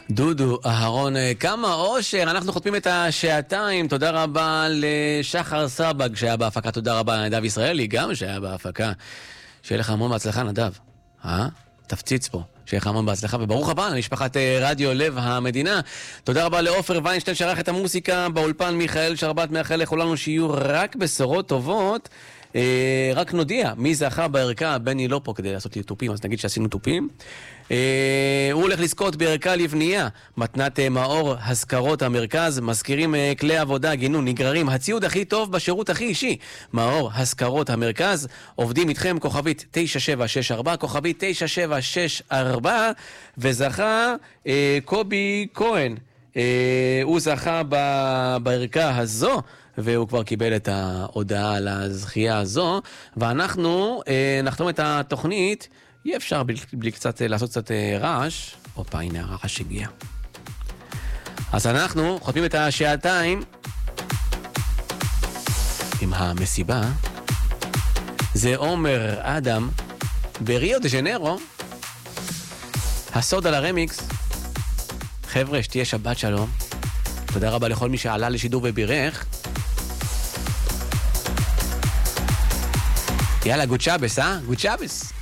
דודו, אהרון, כמה אושר, אנחנו חותמים את השעתיים, תודה רבה לשחר סבג שהיה בהפקה, תודה רבה לנדב ישראלי, גם שהיה בהפקה. שיהיה לך המון בהצלחה, נדב. תפציץ פה. שיהיה לך המון בהצלחה, וברוך הבא למשפחת רדיו לב המדינה. תודה רבה לאופר ויינשטיין שערך את המוסיקה, באולפן מיכאל שרבט מאחל לכולנו שיהיו רק בשורות טובות. רק נודיע מי זכה בערכה, בני לא פה כדי לעשות לי טופים, אז נגיד שעשינו טופים. הוא הולך לזכות בערכה לבנייה, מתנת מאור הזכרות המרכז, מזכירים כלי עבודה, גינון, נגררים, הציוד הכי טוב בשירות הכי אישי. מאור הזכרות המרכז, עובדים איתכם, כוכבית 9764, כוכבית 9764, וזכה קובי כהן. הוא זכה בערכה הזו, והוא כבר קיבל את ההודעה על הזכייה הזו, ואנחנו נחתום את התוכנית. אי אפשר בלי קצת לעשות קצת רעש. אופה, הנה הרעש הגיע. אז אנחנו חותמים את השעתיים עם המסיבה. זה עומר אדם בריו דה ז'נרו. הסוד על הרמיקס. חבר'ה, שתהיה שבת שלום. תודה רבה לכל מי שעלה לשידור ובירך. יאללה, גוד שבס, גוד שבס.